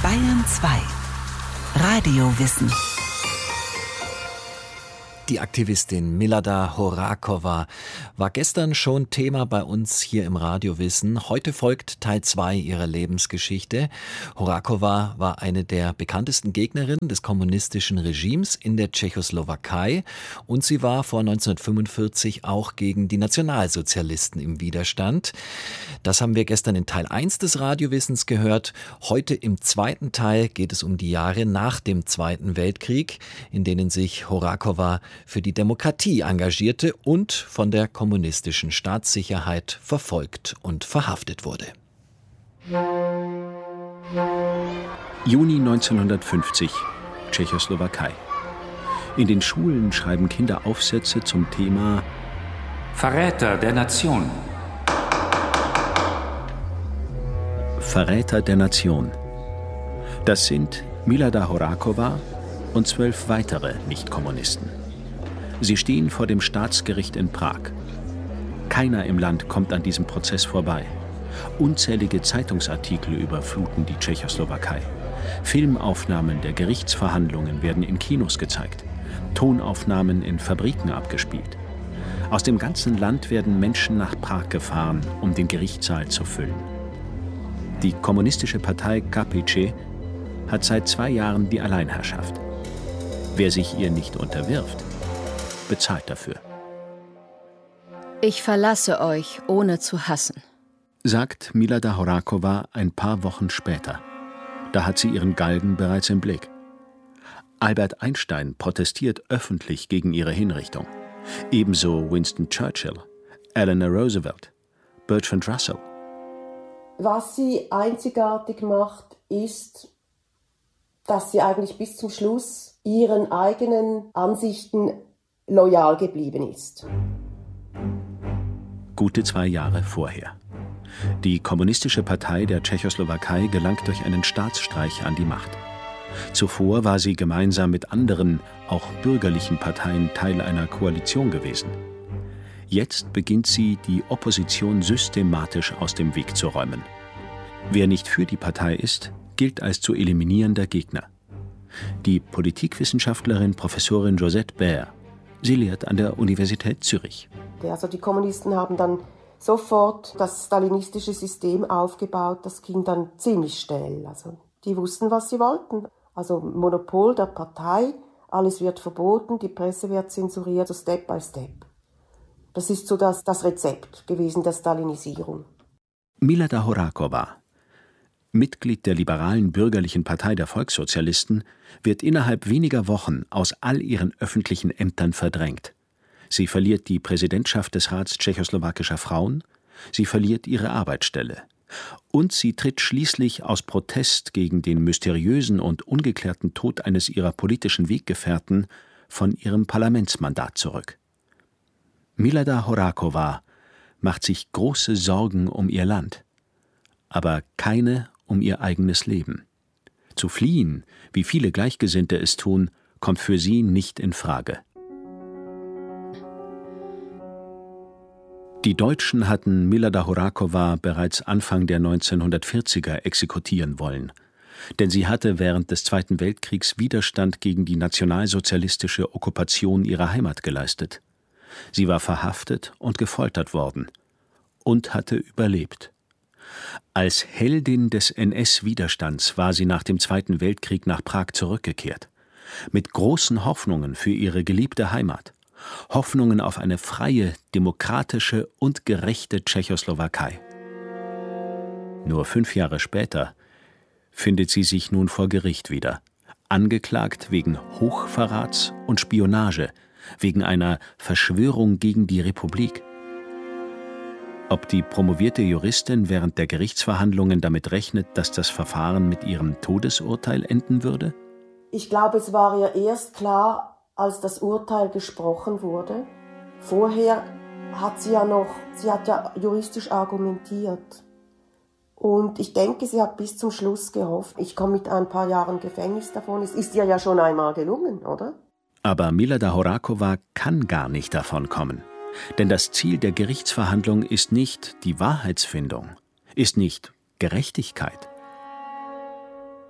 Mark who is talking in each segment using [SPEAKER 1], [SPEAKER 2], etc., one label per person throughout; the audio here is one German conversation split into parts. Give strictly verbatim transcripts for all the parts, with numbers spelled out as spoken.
[SPEAKER 1] Bayern zwei. Radiowissen.
[SPEAKER 2] Die Aktivistin Milada Horáková war gestern schon Thema bei uns hier im Radiowissen. Heute folgt Teil zwei ihrer Lebensgeschichte. Horáková war eine der bekanntesten Gegnerinnen des kommunistischen Regimes in der Tschechoslowakei und sie war vor neunzehnhundertfünfundvierzig auch gegen die Nationalsozialisten im Widerstand. Das haben wir gestern in Teil eins des Radiowissens gehört. Heute im zweiten Teil geht es um die Jahre nach dem Zweiten Weltkrieg, in denen sich Horáková für die Demokratie engagierte und von der kommunistischen Staatssicherheit verfolgt und verhaftet wurde.
[SPEAKER 3] Juni neunzehnhundertfünfzig, Tschechoslowakei. In den Schulen schreiben Kinder Aufsätze zum Thema
[SPEAKER 4] Verräter der Nation.
[SPEAKER 3] Verräter der Nation. Das sind Milada Horáková und zwölf weitere Nichtkommunisten. Sie stehen vor dem Staatsgericht in Prag. Keiner im Land kommt an diesem Prozess vorbei. Unzählige Zeitungsartikel überfluten die Tschechoslowakei. Filmaufnahmen der Gerichtsverhandlungen werden in Kinos gezeigt. Tonaufnahmen in Fabriken abgespielt. Aus dem ganzen Land werden Menschen nach Prag gefahren, um den Gerichtssaal zu füllen. Die kommunistische Partei K P C hat seit zwei Jahren die Alleinherrschaft. Wer sich ihr nicht unterwirft, bezahlt dafür.
[SPEAKER 5] Ich verlasse euch, ohne zu hassen,
[SPEAKER 3] sagt Milada Horáková ein paar Wochen später. Da hat sie ihren Galgen bereits im Blick. Albert Einstein protestiert öffentlich gegen ihre Hinrichtung. Ebenso Winston Churchill, Eleanor Roosevelt, Bertrand Russell.
[SPEAKER 6] Was sie einzigartig macht, ist, dass sie eigentlich bis zum Schluss ihren eigenen Ansichten loyal geblieben ist.
[SPEAKER 3] Gute zwei Jahre vorher. Die Kommunistische Partei der Tschechoslowakei gelangt durch einen Staatsstreich an die Macht. Zuvor war sie gemeinsam mit anderen, auch bürgerlichen Parteien Teil einer Koalition gewesen. Jetzt beginnt sie, die Opposition systematisch aus dem Weg zu räumen. Wer nicht für die Partei ist, gilt als zu eliminierender Gegner. Die Politikwissenschaftlerin Professorin Josette Baer. Sie lehrt an der Universität Zürich.
[SPEAKER 6] Also die Kommunisten haben dann sofort das stalinistische System aufgebaut. Das ging dann ziemlich schnell. Also die wussten, was sie wollten. Also Monopol der Partei, alles wird verboten, die Presse wird zensuriert, so Step by Step. Das ist so das, das Rezept gewesen der Stalinisierung.
[SPEAKER 3] Milada Horáková, Mitglied der liberalen bürgerlichen Partei der Volkssozialisten, wird innerhalb weniger Wochen aus all ihren öffentlichen Ämtern verdrängt. Sie verliert die Präsidentschaft des Rats tschechoslowakischer Frauen, sie verliert ihre Arbeitsstelle. Und sie tritt schließlich aus Protest gegen den mysteriösen und ungeklärten Tod eines ihrer politischen Weggefährten von ihrem Parlamentsmandat zurück. Milada Horáková macht sich große Sorgen um ihr Land, aber keine um ihr eigenes Leben. Zu fliehen, wie viele Gleichgesinnte es tun, kommt für sie nicht in Frage. Die Deutschen hatten Milada Horáková bereits Anfang der neunzehnhundertvierziger exekutieren wollen, denn sie hatte während des Zweiten Weltkriegs Widerstand gegen die nationalsozialistische Okkupation ihrer Heimat geleistet. Sie war verhaftet und gefoltert worden und hatte überlebt. Als Heldin des N S-Widerstands war sie nach dem Zweiten Weltkrieg nach Prag zurückgekehrt. Mit großen Hoffnungen für ihre geliebte Heimat. Hoffnungen auf eine freie, demokratische und gerechte Tschechoslowakei. Nur fünf Jahre später findet sie sich nun vor Gericht wieder, angeklagt wegen Hochverrats und Spionage, wegen einer Verschwörung gegen die Republik. Ob die promovierte Juristin während der Gerichtsverhandlungen damit rechnet, dass das Verfahren mit ihrem Todesurteil enden würde?
[SPEAKER 6] Ich glaube, es war ihr erst klar, als das Urteil gesprochen wurde. Vorher hat sie ja noch, sie hat ja juristisch argumentiert. Und ich denke, sie hat bis zum Schluss gehofft, ich komme mit ein paar Jahren Gefängnis davon. Es ist ihr ja schon einmal gelungen, oder?
[SPEAKER 3] Aber Milada Horáková kann gar nicht davon kommen. Denn das Ziel der Gerichtsverhandlung ist nicht die Wahrheitsfindung, ist nicht Gerechtigkeit.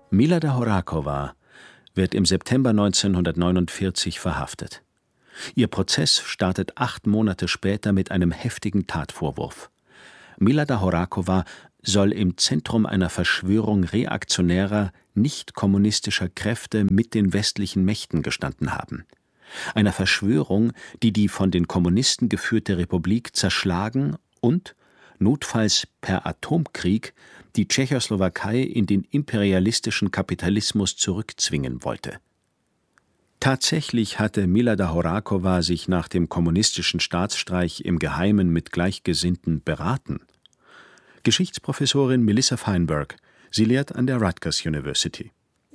[SPEAKER 3] Milada Horáková wird im September neunzehnhundertneunundvierzig verhaftet. Ihr Prozess startet acht Monate später mit einem heftigen Tatvorwurf. Milada Horáková soll im Zentrum einer Verschwörung reaktionärer, nicht-kommunistischer Kräfte mit den westlichen Mächten gestanden haben. Einer Verschwörung, die die von den Kommunisten geführte Republik zerschlagen und, notfalls per Atomkrieg, die Tschechoslowakei in den imperialistischen Kapitalismus zurückzwingen wollte. Tatsächlich hatte Milada Horáková sich nach dem kommunistischen Staatsstreich im Geheimen mit Gleichgesinnten beraten. Geschichtsprofessorin Melissa Feinberg, sie lehrt an der Rutgers University.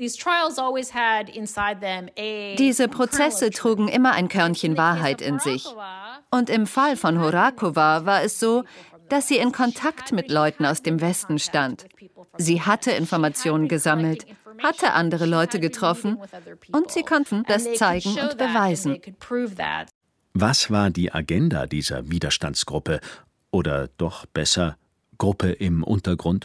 [SPEAKER 5] Diese Prozesse trugen immer ein Körnchen Wahrheit in sich. Und im Fall von Horáková war es so, dass sie in Kontakt mit Leuten aus dem Westen stand. Sie hatte Informationen gesammelt, hatte andere Leute getroffen und sie konnten das zeigen und beweisen.
[SPEAKER 3] Was war die Agenda dieser Widerstandsgruppe oder doch besser Gruppe im Untergrund?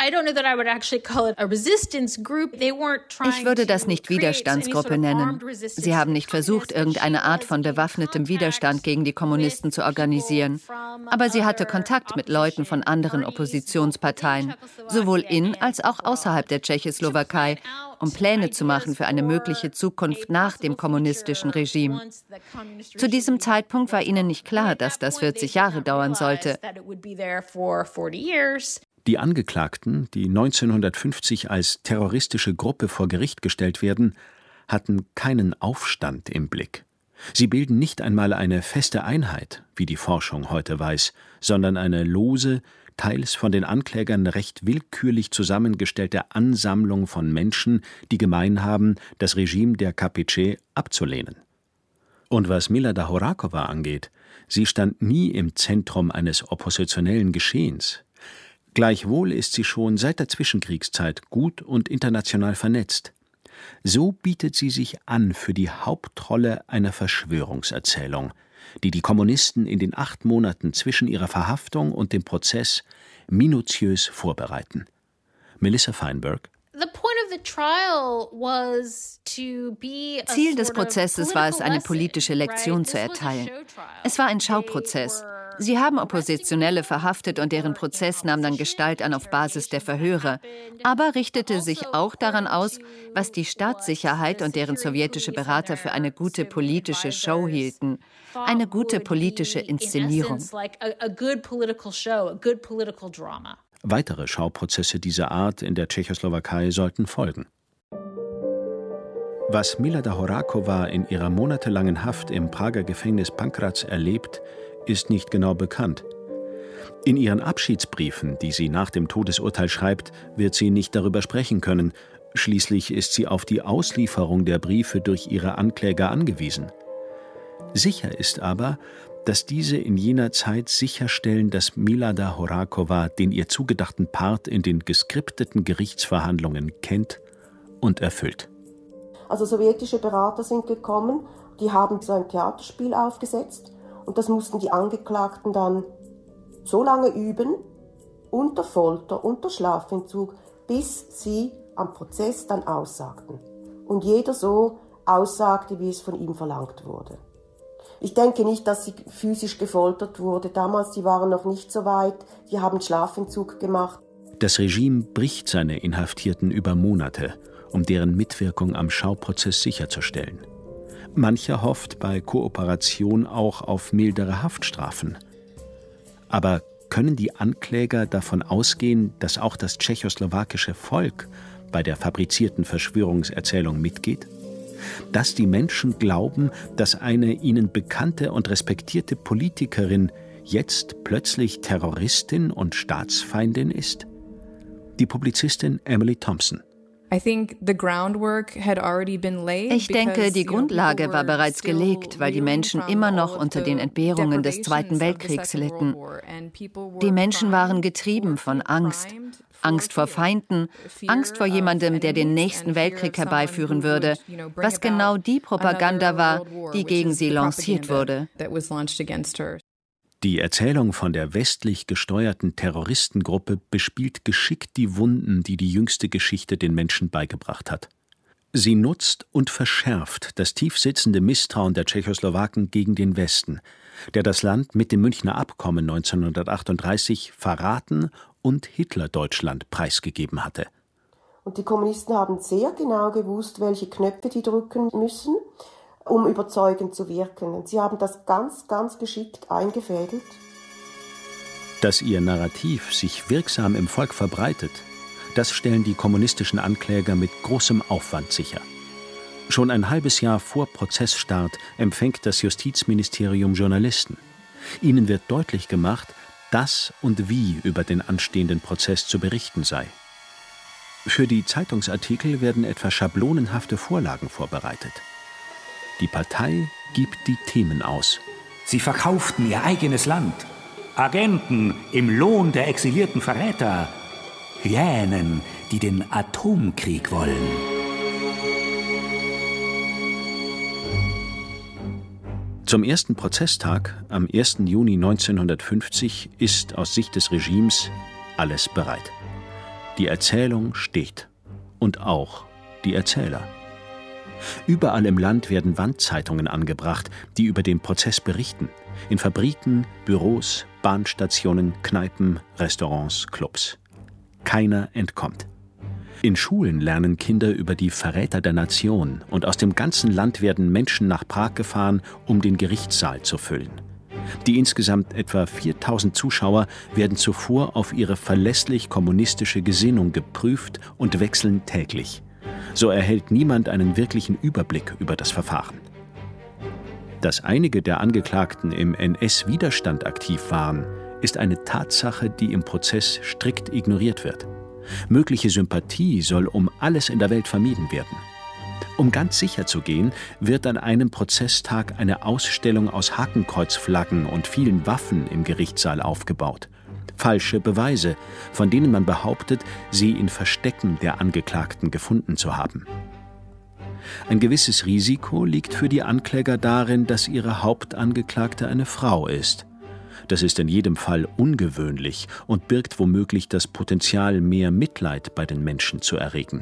[SPEAKER 5] Ich würde das nicht Widerstandsgruppe nennen. Sie haben nicht versucht, irgendeine Art von bewaffnetem Widerstand gegen die Kommunisten zu organisieren. Aber sie hatte Kontakt mit Leuten von anderen Oppositionsparteien, sowohl in als auch außerhalb der Tschechoslowakei, um Pläne zu machen für eine mögliche Zukunft nach dem kommunistischen Regime. Zu diesem Zeitpunkt war ihnen nicht klar, dass das vierzig Jahre dauern sollte.
[SPEAKER 3] Die Angeklagten, die neunzehnhundertfünfzig als terroristische Gruppe vor Gericht gestellt werden, hatten keinen Aufstand im Blick. Sie bilden nicht einmal eine feste Einheit, wie die Forschung heute weiß, sondern eine lose, teils von den Anklägern recht willkürlich zusammengestellte Ansammlung von Menschen, die gemein haben, das Regime der K P C abzulehnen. Und was Milada Horáková angeht, sie stand nie im Zentrum eines oppositionellen Geschehens. Gleichwohl ist sie schon seit der Zwischenkriegszeit gut und international vernetzt. So bietet sie sich an für die Hauptrolle einer Verschwörungserzählung, die die Kommunisten in den acht Monaten zwischen ihrer Verhaftung und dem Prozess minutiös vorbereiten. Melissa Feinberg.
[SPEAKER 5] Ziel des Prozesses war es, eine politische Lektion zu erteilen. Es war ein Schauprozess. Sie haben Oppositionelle verhaftet und deren Prozess nahm dann Gestalt an auf Basis der Verhöre, aber richtete sich auch daran aus, was die Staatssicherheit und deren sowjetische Berater für eine gute politische Show hielten, eine gute politische Inszenierung.
[SPEAKER 3] Weitere Schauprozesse dieser Art in der Tschechoslowakei sollten folgen. Was Milada Horáková in ihrer monatelangen Haft im Prager Gefängnis Pankráz erlebt, ist nicht genau bekannt. In ihren Abschiedsbriefen, die sie nach dem Todesurteil schreibt, wird sie nicht darüber sprechen können. Schließlich ist sie auf die Auslieferung der Briefe durch ihre Ankläger angewiesen. Sicher ist aber, dass diese in jener Zeit sicherstellen, dass Milada Horáková den ihr zugedachten Part in den geskripteten Gerichtsverhandlungen kennt und erfüllt.
[SPEAKER 6] Also sowjetische Berater sind gekommen, die haben so ein Theaterspiel aufgesetzt und das mussten die Angeklagten dann so lange üben, unter Folter, unter Schlafentzug, bis sie am Prozess dann aussagten. Und jeder so aussagte, wie es von ihm verlangt wurde. Ich denke nicht, dass sie physisch gefoltert wurde. Damals, die waren noch nicht so weit, die haben Schlafentzug gemacht.
[SPEAKER 3] Das Regime bricht seine Inhaftierten über Monate, um deren Mitwirkung am Schauprozess sicherzustellen. Mancher hofft bei Kooperation auch auf mildere Haftstrafen. Aber können die Ankläger davon ausgehen, dass auch das tschechoslowakische Volk bei der fabrizierten Verschwörungserzählung mitgeht? Dass die Menschen glauben, dass eine ihnen bekannte und respektierte Politikerin jetzt plötzlich Terroristin und Staatsfeindin ist? Die Publizistin Emily Thompson.
[SPEAKER 5] Ich denke, die Grundlage war bereits gelegt, weil die Menschen immer noch unter den Entbehrungen des Zweiten Weltkriegs litten. Die Menschen waren getrieben von Angst. Angst vor Feinden, Angst vor jemandem, der den nächsten Weltkrieg herbeiführen würde, was genau die Propaganda war, die gegen sie lanciert wurde.
[SPEAKER 3] Die Erzählung von der westlich gesteuerten Terroristengruppe bespielt geschickt die Wunden, die die jüngste Geschichte den Menschen beigebracht hat. Sie nutzt und verschärft das tiefsitzende Misstrauen der Tschechoslowaken gegen den Westen, der das Land mit dem Münchner Abkommen neunzehnhundertachtunddreißig verraten und Hitlerdeutschland preisgegeben hatte.
[SPEAKER 6] Und die Kommunisten haben sehr genau gewusst, welche Knöpfe die drücken müssen, um überzeugend zu wirken. Und sie haben das ganz, ganz geschickt eingefädelt.
[SPEAKER 3] Dass ihr Narrativ sich wirksam im Volk verbreitet, das stellen die kommunistischen Ankläger mit großem Aufwand sicher. Schon ein halbes Jahr vor Prozessstart empfängt das Justizministerium Journalisten. Ihnen wird deutlich gemacht, dass und wie über den anstehenden Prozess zu berichten sei. Für die Zeitungsartikel werden etwa schablonenhafte Vorlagen vorbereitet. Die Partei gibt die Themen aus.
[SPEAKER 4] Sie verkauften ihr eigenes Land. Agenten im Lohn der exilierten Verräter. Hyänen, die den Atomkrieg wollen.
[SPEAKER 3] Zum ersten Prozesstag, am ersten Juni neunzehnhundertfünfzig, ist aus Sicht des Regimes alles bereit. Die Erzählung steht. Und auch die Erzähler. Überall im Land werden Wandzeitungen angebracht, die über den Prozess berichten. In Fabriken, Büros, Bahnstationen, Kneipen, Restaurants, Clubs. Keiner entkommt. In Schulen lernen Kinder über die Verräter der Nation und aus dem ganzen Land werden Menschen nach Prag gefahren, um den Gerichtssaal zu füllen. Die insgesamt etwa viertausend Zuschauer werden zuvor auf ihre verlässlich kommunistische Gesinnung geprüft und wechseln täglich. So erhält niemand einen wirklichen Überblick über das Verfahren. Dass einige der Angeklagten im N S-Widerstand aktiv waren, ist eine Tatsache, die im Prozess strikt ignoriert wird. Mögliche Sympathie soll um alles in der Welt vermieden werden. Um ganz sicher zu gehen, wird an einem Prozesstag eine Ausstellung aus Hakenkreuzflaggen und vielen Waffen im Gerichtssaal aufgebaut. Falsche Beweise, von denen man behauptet, sie in Verstecken der Angeklagten gefunden zu haben. Ein gewisses Risiko liegt für die Ankläger darin, dass ihre Hauptangeklagte eine Frau ist. Das ist in jedem Fall ungewöhnlich und birgt womöglich das Potenzial, mehr Mitleid bei den Menschen zu erregen.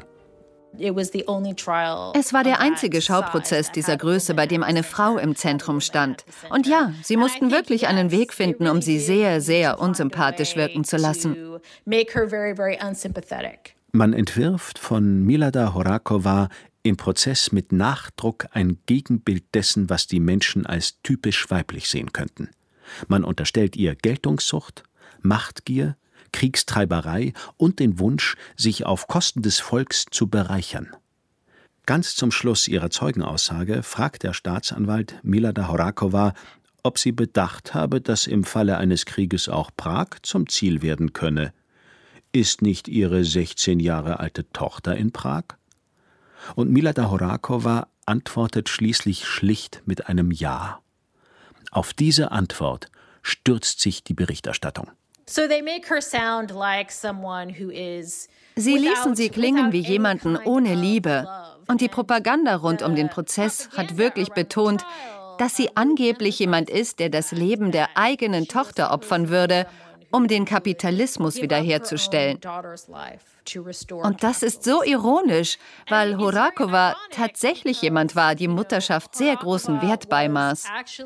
[SPEAKER 5] Es war der einzige Schauprozess dieser Größe, bei dem eine Frau im Zentrum stand. Und ja, sie mussten wirklich einen Weg finden, um sie sehr, sehr unsympathisch wirken zu lassen.
[SPEAKER 3] Man entwirft von Milada Horáková im Prozess mit Nachdruck ein Gegenbild dessen, was die Menschen als typisch weiblich sehen könnten. Man unterstellt ihr Geltungssucht, Machtgier, Kriegstreiberei und den Wunsch, sich auf Kosten des Volks zu bereichern. Ganz zum Schluss ihrer Zeugenaussage fragt der Staatsanwalt Milada Horáková, ob sie bedacht habe, dass im Falle eines Krieges auch Prag zum Ziel werden könne. Ist nicht ihre sechzehn Jahre alte Tochter in Prag? Und Milada Horáková antwortet schließlich schlicht mit einem Ja. Auf diese Antwort stürzt sich die Berichterstattung.
[SPEAKER 5] Sie ließen sie klingen wie jemanden ohne Liebe. Und die Propaganda rund um den Prozess hat wirklich betont, dass sie angeblich jemand ist, der das Leben der eigenen Tochter opfern würde, um den Kapitalismus wiederherzustellen. Und das ist so ironisch, weil Horáková tatsächlich jemand war, die Mutterschaft sehr großen Wert beimaß.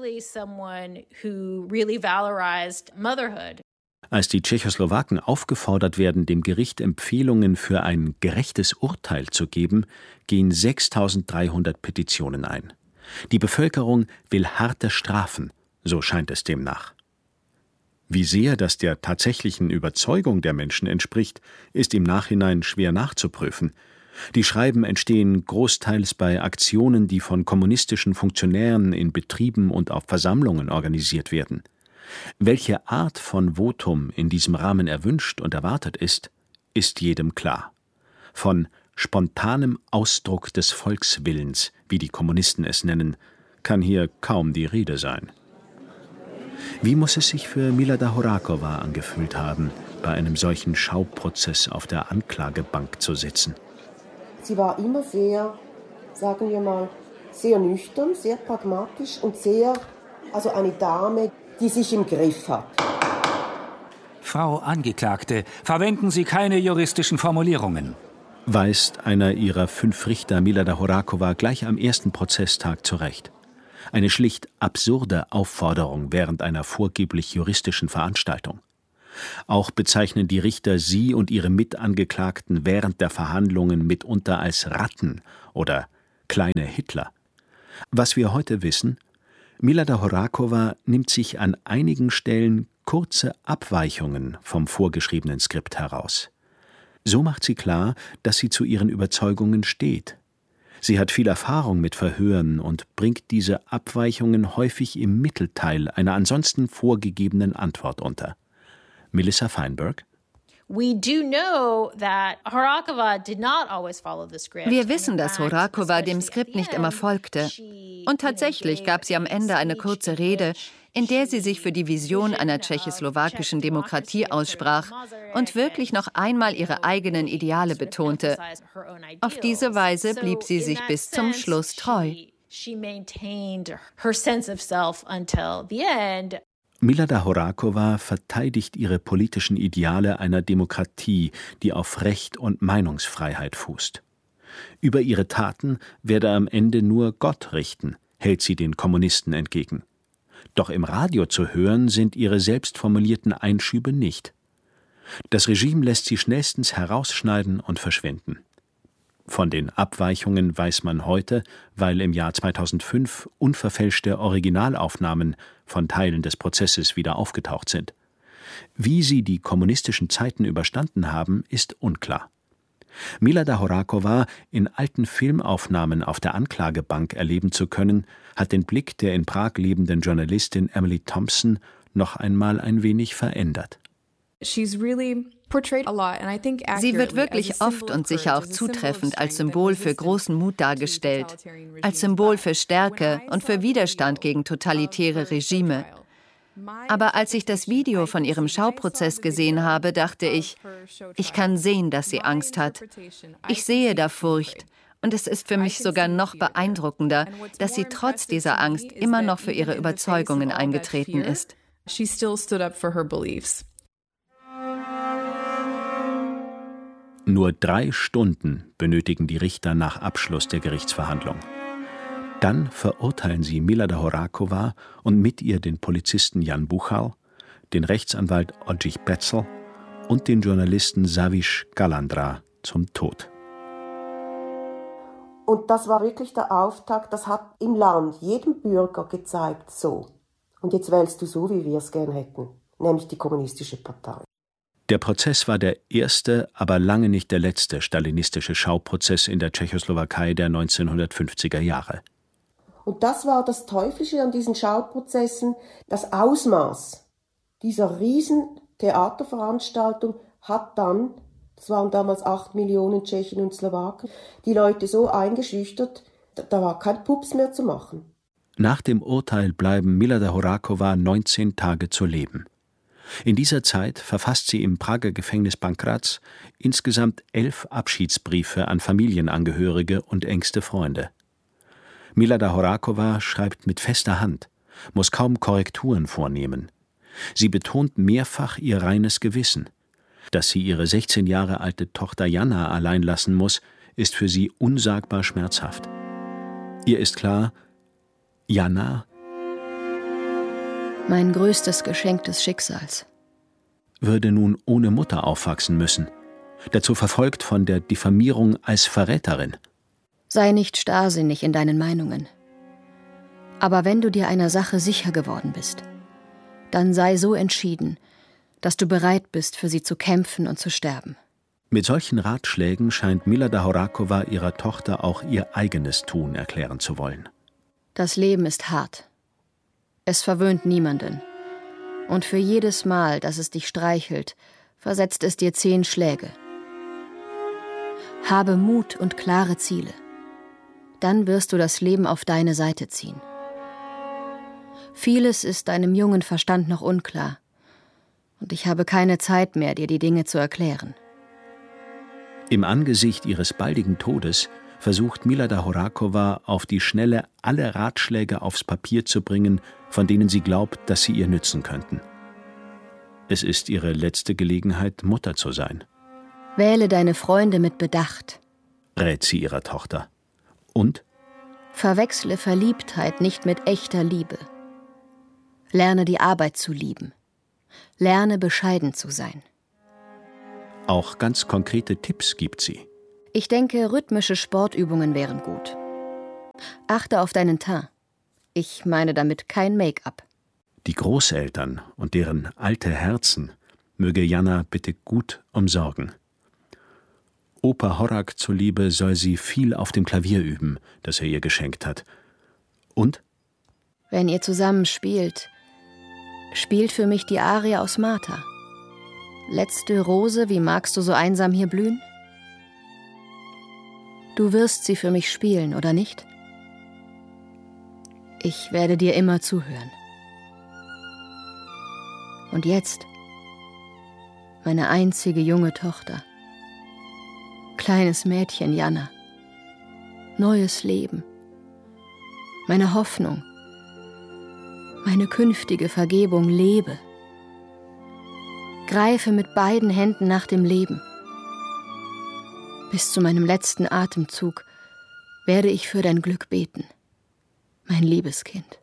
[SPEAKER 3] Als die Tschechoslowaken aufgefordert werden, dem Gericht Empfehlungen für ein gerechtes Urteil zu geben, gehen sechstausenddreihundert Petitionen ein. Die Bevölkerung will harte Strafen, so scheint es demnach. Wie sehr das der tatsächlichen Überzeugung der Menschen entspricht, ist im Nachhinein schwer nachzuprüfen. Die Schreiben entstehen großteils bei Aktionen, die von kommunistischen Funktionären in Betrieben und auf Versammlungen organisiert werden. Welche Art von Votum in diesem Rahmen erwünscht und erwartet ist, ist jedem klar. Von spontanem Ausdruck des Volkswillens, wie die Kommunisten es nennen, kann hier kaum die Rede sein. Wie muss es sich für Milada Horáková angefühlt haben, bei einem solchen Schauprozess auf der Anklagebank zu sitzen?
[SPEAKER 6] Sie war immer sehr, sagen wir mal, sehr nüchtern, sehr pragmatisch und sehr, also eine Dame, die sich im Griff hat.
[SPEAKER 4] Frau Angeklagte, verwenden Sie keine juristischen Formulierungen,
[SPEAKER 3] weist einer ihrer fünf Richter, Milada Horáková, gleich am ersten Prozesstag zurecht. Eine schlicht absurde Aufforderung während einer vorgeblich juristischen Veranstaltung. Auch bezeichnen die Richter sie und ihre Mitangeklagten während der Verhandlungen mitunter als Ratten oder kleine Hitler. Was wir heute wissen: Milada Horáková nimmt sich an einigen Stellen kurze Abweichungen vom vorgeschriebenen Skript heraus. So macht sie klar, dass sie zu ihren Überzeugungen steht. Sie hat viel Erfahrung mit Verhören und bringt diese Abweichungen häufig im Mittelteil einer ansonsten vorgegebenen Antwort unter. Melissa Feinberg:
[SPEAKER 5] Wir wissen, dass Horáková dem Skript nicht immer folgte. Und tatsächlich gab sie am Ende eine kurze Rede, in der sie sich für die Vision einer tschechoslowakischen Demokratie aussprach und wirklich noch einmal ihre eigenen Ideale betonte. Auf diese Weise blieb sie sich bis zum Schluss treu.
[SPEAKER 3] Milada Horáková verteidigt ihre politischen Ideale einer Demokratie, die auf Recht und Meinungsfreiheit fußt. Über ihre Taten werde am Ende nur Gott richten, hält sie den Kommunisten entgegen. Doch im Radio zu hören sind ihre selbst formulierten Einschübe nicht. Das Regime lässt sie schnellstens herausschneiden und verschwinden. Von den Abweichungen weiß man heute, weil im Jahr zweitausendfünf unverfälschte Originalaufnahmen von Teilen des Prozesses wieder aufgetaucht sind. Wie sie die kommunistischen Zeiten überstanden haben, ist unklar. Milada Horáková in alten Filmaufnahmen auf der Anklagebank erleben zu können, hat den Blick der in Prag lebenden Journalistin Emily Thompson noch einmal ein wenig verändert.
[SPEAKER 5] Sie wird wirklich oft und sicher auch zutreffend als Symbol für großen Mut dargestellt, als Symbol für Stärke und für Widerstand gegen totalitäre Regime. Aber als ich das Video von ihrem Schauprozess gesehen habe, dachte ich, ich kann sehen, dass sie Angst hat. Ich sehe da Furcht. Und es ist für mich sogar noch beeindruckender, dass sie trotz dieser Angst immer noch für ihre Überzeugungen eingetreten ist.
[SPEAKER 3] Nur drei Stunden benötigen die Richter nach Abschluss der Gerichtsverhandlung. Dann verurteilen sie Milada Horáková und mit ihr den Polizisten Jan Buchal, den Rechtsanwalt Oldřich Petzel und den Journalisten Saviš Kalandra zum Tod.
[SPEAKER 6] Und das war wirklich der Auftakt, das hat im Land jedem Bürger gezeigt, so. Und jetzt wählst du so, wie wir es gern hätten, nämlich die Kommunistische Partei.
[SPEAKER 3] Der Prozess war der erste, aber lange nicht der letzte stalinistische Schauprozess in der Tschechoslowakei der neunzehnhundertfünfziger Jahre.
[SPEAKER 6] Und das war das Teuflische an diesen Schauprozessen. Das Ausmaß dieser riesen Theaterveranstaltung hat dann, das waren damals acht Millionen Tschechen und Slowaken, die Leute so eingeschüchtert, da war kein Pups mehr zu machen.
[SPEAKER 3] Nach dem Urteil bleiben Milada Horáková neunzehn Tage zu leben. In dieser Zeit verfasst sie im Prager Gefängnis Pankráz insgesamt elf Abschiedsbriefe an Familienangehörige und engste Freunde. Milada Horáková schreibt mit fester Hand, muss kaum Korrekturen vornehmen. Sie betont mehrfach ihr reines Gewissen. Dass sie ihre sechzehn Jahre alte Tochter Jana allein lassen muss, ist für sie unsagbar schmerzhaft. Ihr ist klar, Jana,
[SPEAKER 5] mein größtes Geschenk des Schicksals,
[SPEAKER 3] würde nun ohne Mutter aufwachsen müssen, dazu verfolgt von der Diffamierung als Verräterin.
[SPEAKER 5] Sei nicht starrsinnig in deinen Meinungen. Aber wenn du dir einer Sache sicher geworden bist, dann sei so entschieden, dass du bereit bist, für sie zu kämpfen und zu sterben.
[SPEAKER 3] Mit solchen Ratschlägen scheint Milada Horáková ihrer Tochter auch ihr eigenes Tun erklären zu wollen.
[SPEAKER 5] Das Leben ist hart. Es verwöhnt niemanden. Und für jedes Mal, dass es dich streichelt, versetzt es dir zehn Schläge. Habe Mut und klare Ziele. Dann wirst du das Leben auf deine Seite ziehen. Vieles ist deinem jungen Verstand noch unklar. Und ich habe keine Zeit mehr, dir die Dinge zu erklären.
[SPEAKER 3] Im Angesicht ihres baldigen Todes versucht Milada Horáková auf die Schnelle alle Ratschläge aufs Papier zu bringen, von denen sie glaubt, dass sie ihr nützen könnten. Es ist ihre letzte Gelegenheit, Mutter zu sein.
[SPEAKER 7] Wähle deine Freunde mit Bedacht,
[SPEAKER 3] rät sie ihrer Tochter. Und?
[SPEAKER 7] Verwechsle Verliebtheit nicht mit echter Liebe. Lerne die Arbeit zu lieben. Lerne bescheiden zu sein.
[SPEAKER 3] Auch ganz konkrete Tipps gibt sie.
[SPEAKER 7] Ich denke, rhythmische Sportübungen wären gut. Achte auf deinen Teint. Ich meine damit kein Make-up.
[SPEAKER 3] Die Großeltern und deren alte Herzen möge Jana bitte gut umsorgen. Opa Horak zuliebe soll sie viel auf dem Klavier üben, das er ihr geschenkt hat. Und?
[SPEAKER 7] Wenn ihr zusammen spielt, spielt für mich die Arie aus Martha. Letzte Rose, wie magst du so einsam hier blühen? Du wirst sie für mich spielen, oder nicht? Ich werde dir immer zuhören. Und jetzt, meine einzige junge Tochter, kleines Mädchen Jana, neues Leben, meine Hoffnung, meine künftige Vergebung, lebe. Greife mit beiden Händen nach dem Leben. Bis zu meinem letzten Atemzug werde ich für dein Glück beten, mein liebes Kind.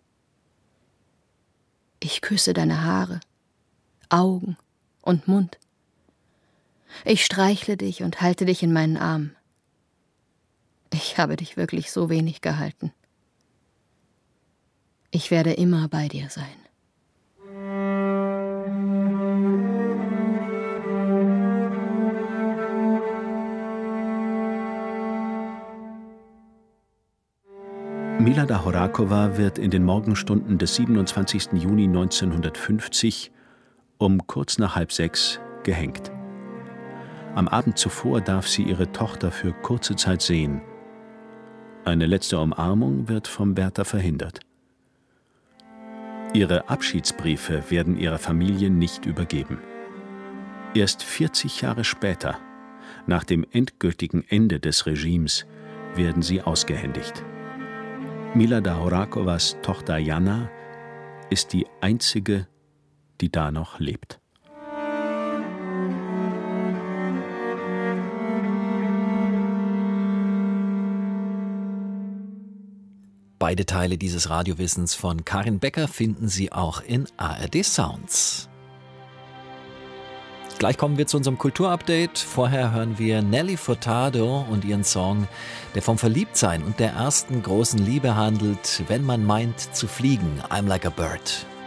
[SPEAKER 7] Ich küsse deine Haare, Augen und Mund. Ich streichle dich und halte dich in meinen Armen. Ich habe dich wirklich so wenig gehalten. Ich werde immer bei dir sein.
[SPEAKER 3] Milada Horáková wird in den Morgenstunden des siebenundzwanzigsten Juni neunzehnhundertfünfzig um kurz nach halb sechs gehängt. Am Abend zuvor darf sie ihre Tochter für kurze Zeit sehen. Eine letzte Umarmung wird vom Wärter verhindert. Ihre Abschiedsbriefe werden ihrer Familie nicht übergeben. Erst vierzig Jahre später, nach dem endgültigen Ende des Regimes, werden sie ausgehändigt. Milada Horákovás Tochter Jana ist die einzige, die da noch lebt.
[SPEAKER 2] Beide Teile dieses Radiowissens von Karin Becker finden Sie auch in A R D Sounds. Gleich kommen wir zu unserem Kulturupdate. Vorher hören wir Nelly Furtado und ihren Song, der vom Verliebtsein und der ersten großen Liebe handelt, wenn man meint zu fliegen. I'm like a bird.